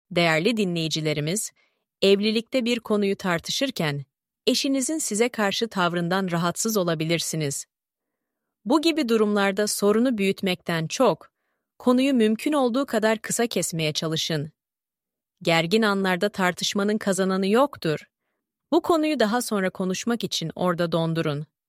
Değerli dinleyicilerimiz, evlilikte bir konuyu tartışırken eşinizin size karşı tavrından rahatsız olabilirsiniz. Bu gibi durumlarda sorunu büyütmekten çok, konuyu mümkün olduğu kadar kısa kesmeye çalışın. Gergin anlarda tartışmanın kazananı yoktur. Bu konuyu daha sonra konuşmak için orada dondurun.